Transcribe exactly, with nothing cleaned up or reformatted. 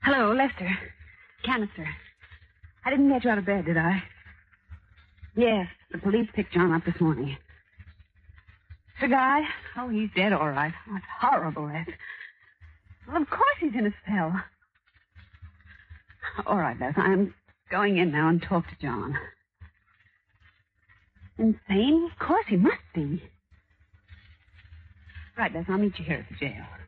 Hello, Lester. Canister. I didn't get you out of bed, did I? Yes, the police picked John up this morning. The guy? Oh, he's dead, all right. Oh, it's horrible, that. Well, of course he's in a cell. All right, Les, I'm going in now and talk to John. Insane? Of course he must be. Right, Les, I'll meet you here at the jail.